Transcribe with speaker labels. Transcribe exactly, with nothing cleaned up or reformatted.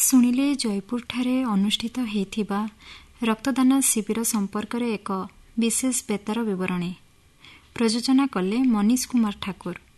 Speaker 1: ଶୁଣିଲେ ଜୟପୁରଠାରେ ଅନୁଷ୍ଠିତ ହୋଇଥିବା ରକ୍ତଦାନ ଶିବିର ସମ୍ପର୍କରେ ଏକ ବିଶେଷ ବେତାର ବିବରଣୀ। ପ୍ରଯୋଜନା କଲେ ମନୀଷ କୁମାର ଠାକୁର।